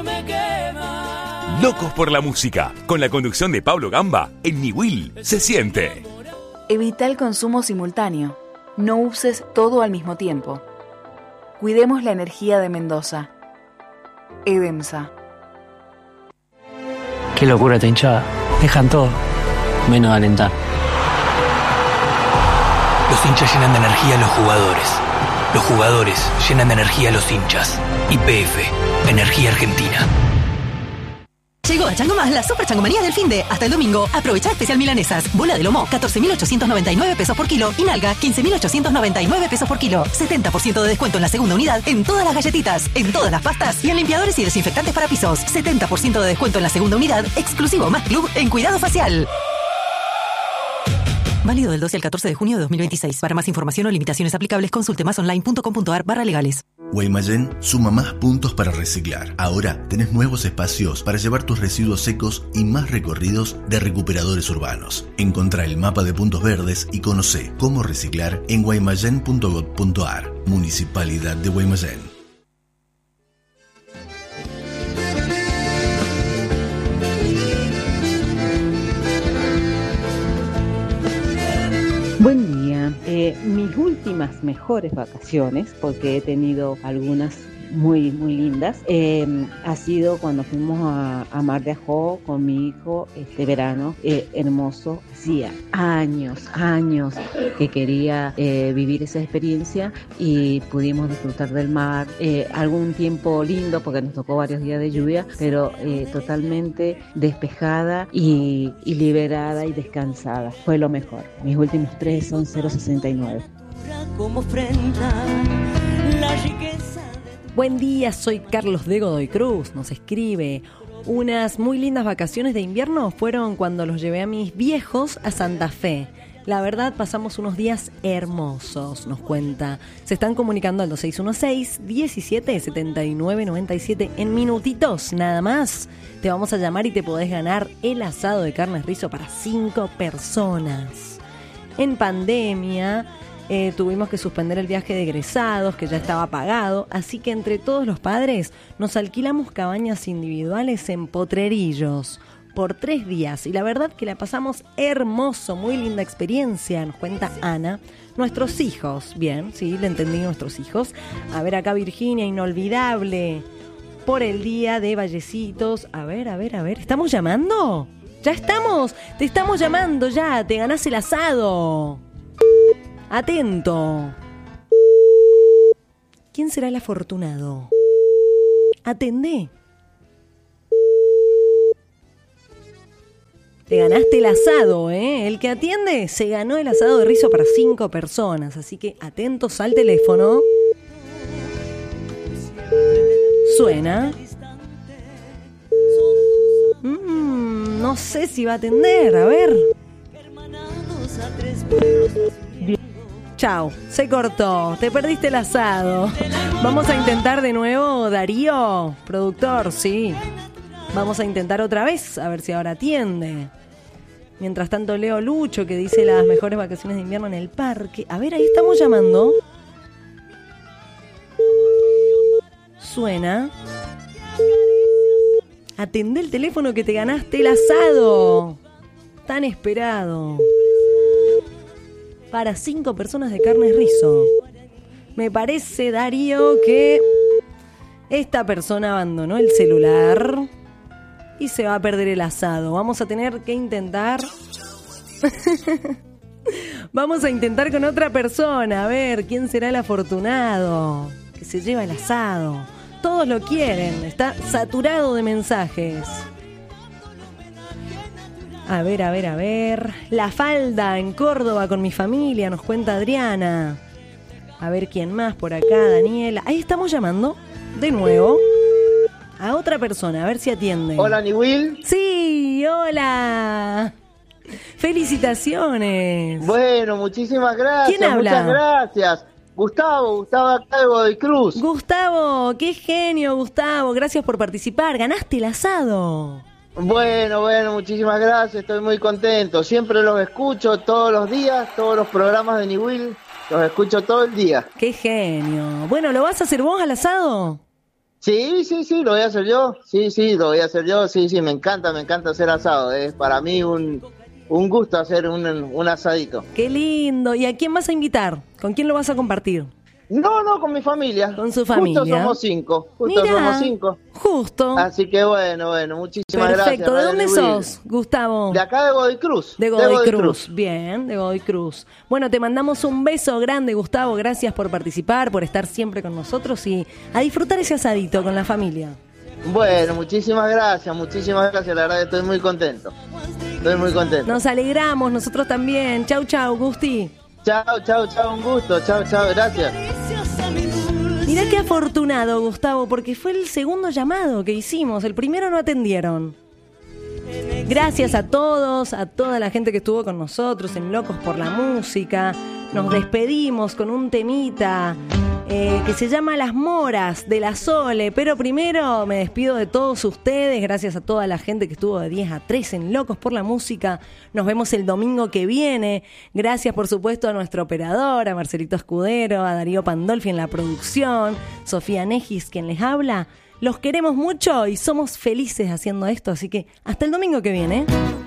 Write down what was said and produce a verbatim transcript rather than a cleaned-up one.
Locos por la música, con la conducción de Pablo Gamba, en Niwil se siente. Evita el consumo simultáneo. No uses todo al mismo tiempo. Cuidemos la energía de Mendoza. EDEMSA. Qué locura esta hinchada. Dejan todo, menos de alentar. Los hinchas llenan de energía a los jugadores. Los jugadores llenan de energía a los hinchas. Y P F, Energía Argentina. Llegó a Chango Más la super changomanía del finde. Hasta el domingo, aprovecha especial milanesas. Bola de lomo, catorce mil ochocientos noventa y nueve pesos por kilo. Y nalga, quince mil ochocientos noventa y nueve pesos por kilo. setenta por ciento de descuento en la segunda unidad, en todas las galletitas, en todas las pastas y en limpiadores y desinfectantes para pisos. setenta por ciento de descuento en la segunda unidad, exclusivo Más Club en cuidado facial. Válido del doce al catorce de junio de dos mil veintiséis. Para más información o limitaciones aplicables, consulte masonline.com.ar barra legales. Guaymallén suma más puntos para reciclar. Ahora tenés nuevos espacios para llevar tus residuos secos y más recorridos de recuperadores urbanos. Encontrá el mapa de puntos verdes y conocé cómo reciclar en guaymallén punto gob punto ar. Municipalidad de Guaymallén. Buen día. Eh, mis últimas mejores vacaciones, porque he tenido algunas muy, muy lindas, eh, ha sido cuando fuimos a, a Mar de Ajó con mi hijo este verano, eh, hermoso. Hacía años, años que quería eh, vivir esa experiencia y pudimos disfrutar del mar. Eh, algún tiempo lindo porque nos tocó varios días de lluvia, pero eh, totalmente despejada y, y liberada y descansada. Fue lo mejor. Mis últimos tres son cero sesenta y nueve. Como ofrenda la riqueza. Buen día, soy Carlos de Godoy Cruz, nos escribe. Unas muy lindas vacaciones de invierno fueron cuando los llevé a mis viejos a Santa Fe. La verdad, pasamos unos días hermosos, nos cuenta. Se están comunicando al dos seis uno seis, diecisiete setenta y nueve noventa y siete. En minutitos, nada más, te vamos a llamar y te podés ganar el asado de carne rizo para cinco personas. En pandemia... Eh, tuvimos que suspender el viaje de egresados, que ya estaba pagado, así que entre todos los padres nos alquilamos cabañas individuales en Potrerillos por tres días. Y la verdad que la pasamos hermoso, muy linda experiencia, nos cuenta Ana. Nuestros hijos, bien, sí, le entendí, nuestros hijos. A ver acá Virginia, inolvidable, por el día de Vallecitos. A ver, a ver, a ver, ¿estamos llamando? ¿Ya estamos? Te estamos llamando ya, te ganás el asado. Atento. ¿Quién será el afortunado? Atendé. Te ganaste el asado, ¿eh? El que atiende se ganó el asado de rizo para cinco personas. Así que atentos al teléfono. Suena. Mm, no sé si va a atender, a ver. Chao, se cortó, te perdiste el asado. Vamos a intentar de nuevo, Darío, productor, sí. Vamos a intentar otra vez, a ver si ahora atiende. Mientras tanto leo Lucho, que dice las mejores vacaciones de invierno en el parque. A ver, ahí estamos llamando. Suena. Atendé el teléfono que te ganaste el asado. Tan esperado. Para cinco personas de carne rizo. Me parece, Darío, que esta persona abandonó el celular y se va a perder el asado. Vamos a tener que intentar... Vamos a intentar con otra persona. A ver, ¿quién será el afortunado que se lleva el asado? Todos lo quieren. Está saturado de mensajes. A ver, a ver, a ver. La falda en Córdoba con mi familia, nos cuenta Adriana. A ver quién más por acá, Daniela. Ahí estamos llamando de nuevo a otra persona, a ver si atiende. Hola, Niwil. Sí, hola. Felicitaciones. Bueno, muchísimas gracias. ¿Quién habla? Muchas gracias. Gustavo, Gustavo acá de Godoy Cruz. Gustavo, qué genio, Gustavo. Gracias por participar. Ganaste el asado. Bueno, bueno, muchísimas gracias, estoy muy contento. Siempre los escucho todos los días, todos los programas de Niwil, los escucho todo el día. Qué genio. Bueno, ¿lo vas a hacer vos al asado? Sí, sí, sí, lo voy a hacer yo. Sí, sí, lo voy a hacer yo. Sí, sí, me encanta, me encanta hacer asado. Es para mí un, un gusto hacer un, un asadito. Qué lindo. ¿Y a quién vas a invitar? ¿Con quién lo vas a compartir? No, no, con mi familia. Con su familia. Justo somos cinco. Justo Mirá, somos cinco. Justo. Así que bueno, bueno, muchísimas gracias. Perfecto. ¿De dónde Luis. sos, Gustavo? De acá de Godoy Cruz. De Godoy, de Godoy Cruz. Cruz. Bien, de Godoy Cruz. Bueno, te mandamos un beso grande, Gustavo. Gracias por participar, por estar siempre con nosotros y a disfrutar ese asadito con la familia. Bueno, muchísimas gracias, muchísimas gracias. La verdad que estoy muy contento. Estoy muy contento. Nos alegramos, nosotros también. Chau, chau, Gusti. Chao, chao, chao, un gusto. Chao, chao, gracias. Mirá qué afortunado, Gustavo, porque fue el segundo llamado que hicimos. El primero no atendieron. Gracias a todos, a toda la gente que estuvo con nosotros en Locos por la Música. Nos despedimos con un temita eh, que se llama Las Moras de la Sole. Pero primero me despido de todos ustedes. Gracias a toda la gente que estuvo de diez a tres en Locos por la Música. Nos vemos el domingo que viene. Gracias, por supuesto, a nuestro operador, a Marcelito Escudero, a Darío Pandolfi en la producción, Sofía Negis, quien les habla. Los queremos mucho y somos felices haciendo esto. Así que hasta el domingo que viene.